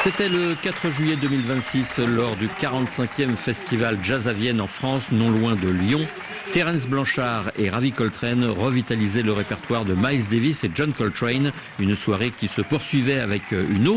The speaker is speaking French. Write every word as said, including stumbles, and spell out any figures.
C'était le quatre juillet deux mille vingt-six, lors du quarante-cinquième Festival Jazz à Vienne en France, non loin de Lyon. Terence Blanchard et Ravi Coltrane revitalisaient le répertoire de Miles Davis et John Coltrane, une soirée qui se poursuivait avec une autre